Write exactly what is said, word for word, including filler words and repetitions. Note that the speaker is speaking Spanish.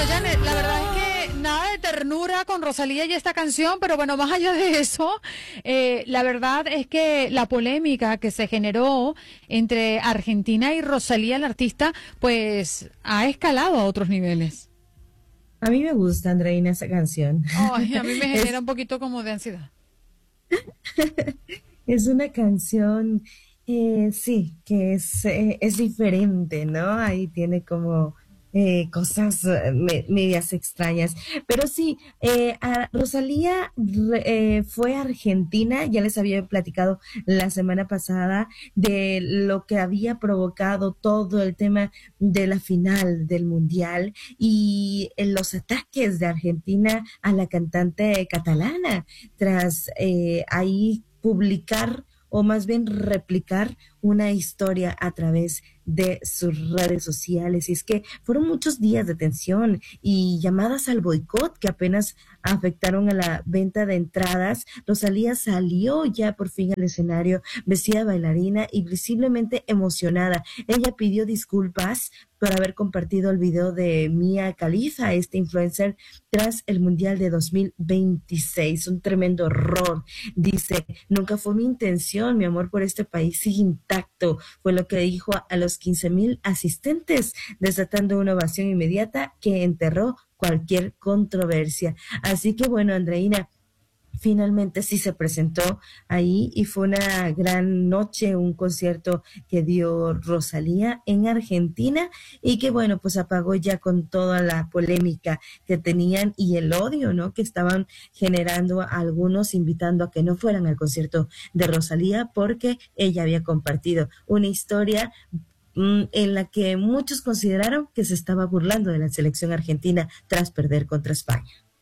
Janet, la verdad es que nada de ternura con Rosalía y esta canción, pero bueno, más allá de eso, eh, la verdad es que la polémica que se generó entre Argentina y Rosalía, la artista, pues ha escalado a otros niveles. A mí me gusta, Andreina, esa canción. Ay, a mí me genera Es, un poquito como de ansiedad. es una canción, eh, sí, que es, eh, es diferente, ¿no? Ahí tiene como eh, cosas eh, me- medias extrañas. Pero sí, eh, a Rosalía re- eh, fue a Argentina, ya les había platicado la semana pasada de lo que había provocado todo el tema de la final del Mundial y en los ataques de Argentina a la cantante catalana tras eh, ahí publicar o más bien replicar una historia a través de sus redes sociales. Y es que fueron muchos días de tensión y llamadas al boicot que apenas afectaron a la venta de entradas. Rosalía salió ya por fin al escenario vestida de bailarina y visiblemente emocionada. Ella pidió disculpas por haber compartido el video de Mia Khalifa, este influencer, tras el Mundial de dos mil veintiséis. Un tremendo error. Dice, nunca fue mi intención, mi amor por este país sigue intacto, fue lo que dijo a los quince mil asistentes, desatando una ovación inmediata que enterró cualquier controversia. Así que bueno, Andreina, finalmente sí se presentó ahí y fue una gran noche, un concierto que dio Rosalía en Argentina y que bueno, pues apagó ya con toda la polémica que tenían y el odio, ¿no? Que estaban generando a algunos invitando a que no fueran al concierto de Rosalía porque ella había compartido una historia mm, en la que muchos consideraron que se estaba burlando de la selección argentina tras perder contra España.